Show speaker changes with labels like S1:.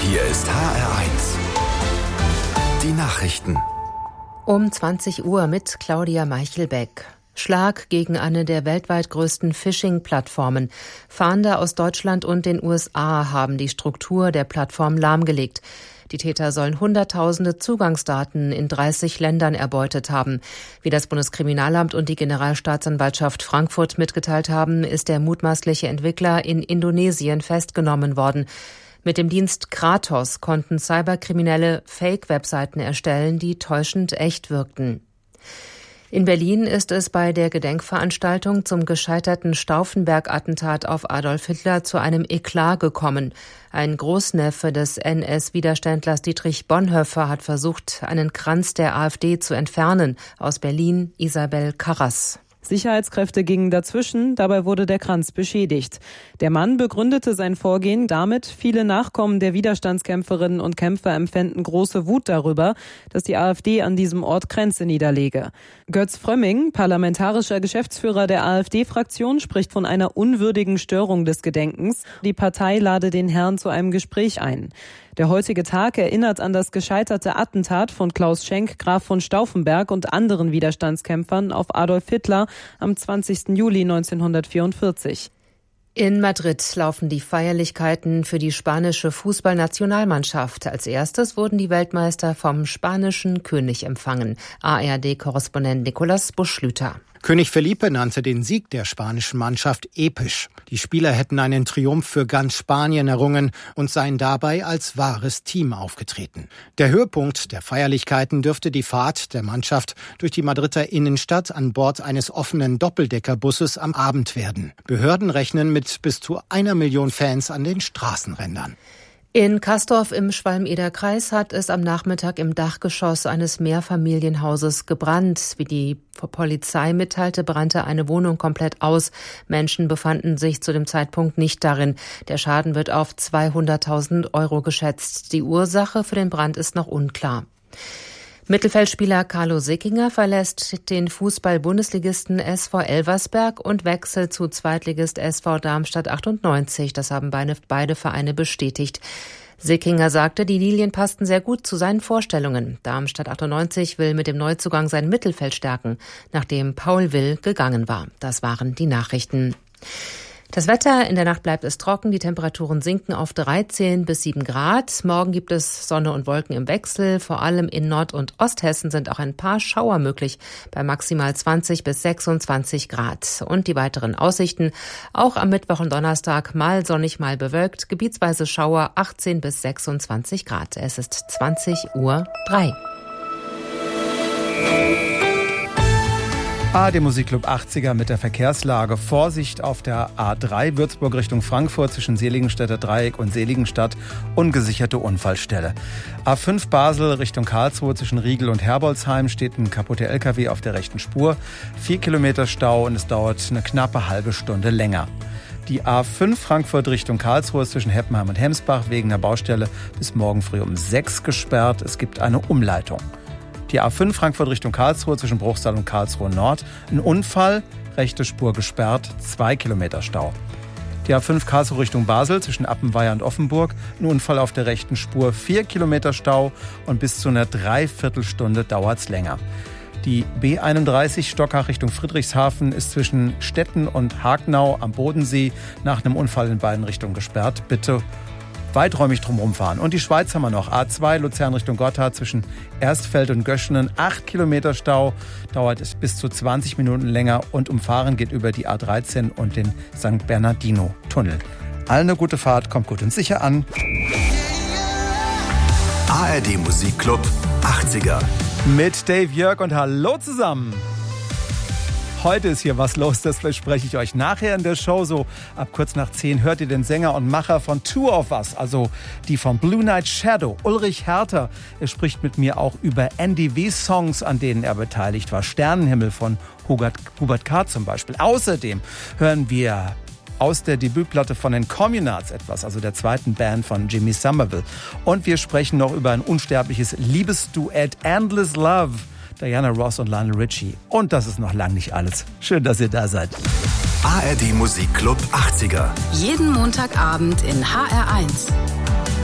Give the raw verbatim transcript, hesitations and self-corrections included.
S1: Hier ist H R eins. Die Nachrichten.
S2: Um zwanzig Uhr mit Claudia Meichelbeck. Schlag gegen eine der weltweit größten Phishing-Plattformen. Fahnder aus Deutschland und den U S A haben die Struktur der Plattform lahmgelegt. Die Täter sollen Hunderttausende Zugangsdaten in dreißig Ländern erbeutet haben. Wie das Bundeskriminalamt und die Generalstaatsanwaltschaft Frankfurt mitgeteilt haben, ist der mutmaßliche Entwickler in Indonesien festgenommen worden. Mit dem Dienst Kratos konnten Cyberkriminelle Fake-Webseiten erstellen, die täuschend echt wirkten. In Berlin ist es bei der Gedenkveranstaltung zum gescheiterten Stauffenberg-Attentat auf Adolf Hitler zu einem Eklat gekommen. Ein Großneffe des N S-Widerständlers Dietrich Bonhoeffer hat versucht, einen Kranz der AfD zu entfernen. Aus Berlin Isabel Karras.
S3: Sicherheitskräfte gingen dazwischen, dabei wurde der Kranz beschädigt. Der Mann begründete sein Vorgehen damit, viele Nachkommen der Widerstandskämpferinnen und Kämpfer empfänden große Wut darüber, dass die AfD an diesem Ort Kränze niederlege. Götz Frömming, parlamentarischer Geschäftsführer der AfD-Fraktion, spricht von einer unwürdigen Störung des Gedenkens. Die Partei lade den Herrn zu einem Gespräch ein. Der heutige Tag erinnert an das gescheiterte Attentat von Klaus Schenk, Graf von Stauffenberg und anderen Widerstandskämpfern auf Adolf Hitler am zwanzigsten Juli neunzehnhundertvierundvierzig.
S2: In Madrid laufen die Feierlichkeiten für die spanische Fußballnationalmannschaft. Als erstes wurden die Weltmeister vom spanischen König empfangen. A R D-Korrespondent Nicolas Buschlüter.
S4: König Felipe nannte den Sieg der spanischen Mannschaft episch. Die Spieler hätten einen Triumph für ganz Spanien errungen und seien dabei als wahres Team aufgetreten. Der Höhepunkt der Feierlichkeiten dürfte die Fahrt der Mannschaft durch die Madrider Innenstadt an Bord eines offenen Doppeldeckerbusses am Abend werden. Behörden rechnen mit bis zu einer Million Fans an den Straßenrändern.
S2: In Castorf im Schwalm-Eder-Kreis hat es am Nachmittag im Dachgeschoss eines Mehrfamilienhauses gebrannt. Wie die Polizei mitteilte, brannte eine Wohnung komplett aus. Menschen befanden sich zu dem Zeitpunkt nicht darin. Der Schaden wird auf zweihunderttausend Euro geschätzt. Die Ursache für den Brand ist noch unklar. Mittelfeldspieler Carlo Sickinger verlässt den Fußball-Bundesligisten S V Elversberg und wechselt zu Zweitligist S V Darmstadt achtundneunzig. Das haben beide, beide Vereine bestätigt. Sickinger sagte, die Lilien passten sehr gut zu seinen Vorstellungen. Darmstadt achtundneunzig will mit dem Neuzugang sein Mittelfeld stärken, nachdem Paul Will gegangen war. Das waren die Nachrichten. Das Wetter, in der Nacht bleibt es trocken, die Temperaturen sinken auf dreizehn bis sieben Grad. Morgen gibt es Sonne und Wolken im Wechsel. Vor allem in Nord- und Osthessen sind auch ein paar Schauer möglich, bei maximal zwanzig bis sechsundzwanzig Grad. Und die weiteren Aussichten, auch am Mittwoch und Donnerstag mal sonnig, mal bewölkt, gebietsweise Schauer achtzehn bis sechsundzwanzig Grad. Es ist zwanzig Uhr drei.
S5: A R D Musikclub achtziger mit der Verkehrslage. Vorsicht auf der A drei Würzburg Richtung Frankfurt zwischen Seligenstädter Dreieck und Seligenstadt. Ungesicherte Unfallstelle. A fünf Basel Richtung Karlsruhe zwischen Riegel und Herbolzheim steht ein kaputter L K W auf der rechten Spur. Vier Kilometer Stau und es dauert eine knappe halbe Stunde länger. Die A fünf Frankfurt Richtung Karlsruhe ist zwischen Heppenheim und Hemsbach wegen der Baustelle bis morgen früh um sechs gesperrt. Es gibt eine Umleitung. Die A fünf Frankfurt Richtung Karlsruhe zwischen Bruchsal und Karlsruhe Nord. Ein Unfall, rechte Spur gesperrt, zwei Kilometer Stau. Die A fünf Karlsruhe Richtung Basel zwischen Appenweier und Offenburg. Ein Unfall auf der rechten Spur, vier Kilometer Stau und bis zu einer Dreiviertelstunde dauert's länger. Die B einunddreißig Stockach Richtung Friedrichshafen ist zwischen Stetten und Hagnau am Bodensee nach einem Unfall in beiden Richtungen gesperrt. Bitte weiträumig drumherum fahren. Und die Schweiz haben wir noch. A zwei Luzern Richtung Gotthard zwischen Erstfeld und Göschenen. acht Kilometer Stau, dauert es bis zu zwanzig Minuten länger und umfahren geht über die A dreizehn und den Sankt Bernardino-Tunnel. Allen eine gute Fahrt, kommt gut und sicher an.
S1: A R D Musikclub achtziger.
S5: Mit Dave Jörg und hallo zusammen. Heute ist hier was los, das verspreche ich euch nachher in der Show. So ab kurz nach zehn hört ihr den Sänger und Macher von Two of Us, also die von Blue Night Shadow, Ulrich Herter. Er spricht mit mir auch über N D W-Songs, an denen er beteiligt war. Sternenhimmel von Hubert, Hubert K. zum Beispiel. Außerdem hören wir aus der Debütplatte von den Communards etwas, also der zweiten Band von Jimmy Somerville. Und wir sprechen noch über ein unsterbliches Liebesduett, Endless Love, Diana Ross und Lionel Richie. Und das ist noch lang nicht alles. Schön, dass ihr da seid.
S1: A R D Musikclub achtziger.
S6: Jeden Montagabend in H R eins.